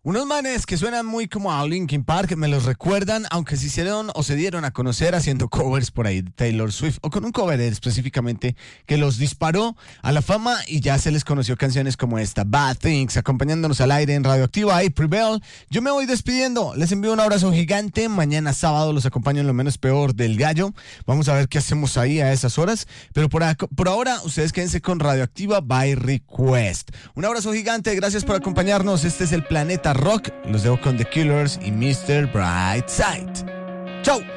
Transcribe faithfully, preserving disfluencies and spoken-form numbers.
Unos manes que suenan muy como a Linkin Park, me los recuerdan, aunque se hicieron o se dieron a conocer haciendo covers por ahí de Taylor Swift, o con un cover específicamente que los disparó a la fama y ya se les conoció canciones como esta, Bad Things, acompañándonos al aire en Radioactiva, April Bell. Yo me voy despidiendo, les envío un abrazo gigante, mañana sábado los acompaño en Lo Menos Peor del Gallo, vamos a ver qué hacemos ahí a esas horas, pero por, ac- por ahora ustedes quédense con Radioactiva by Request. Un abrazo gigante, gracias por acompañarnos, este es el Planeta Rock. Los dejo con The Killers y mister Brightside. ¡Chau!